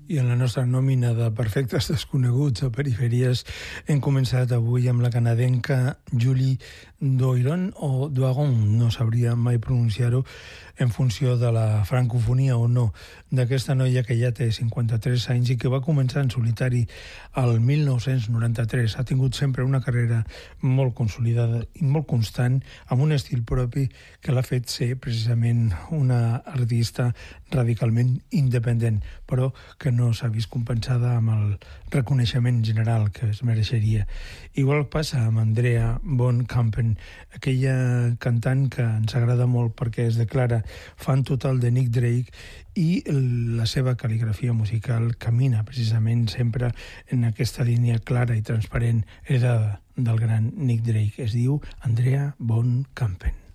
I en la nostra nòmina de perfectes desconeguts a perifèries hem començat avui amb la canadenca Julie Doiron o Doiron, no sabria mai pronunciar-ho en funció de la francofonia o no, d'aquesta noia que ja té 53 anys i que va començar en solitari al 1993. Ha tingut sempre una carrera molt consolidada i molt constant, amb un estil propi que l'ha fet ser precisament una artista radicalment independent, però que no s'ha vist compensada amb el reconeixement general que es mereixeria. Igual passa amb Andrea von Kampen, aquella cantant que ens agrada molt perquè es declara fan total de Nick Drake i la seva cal·ligrafia musical camina precisament sempre en aquesta línia clara i transparent heredada del gran Nick Drake. Es diu Andrea von Kampen.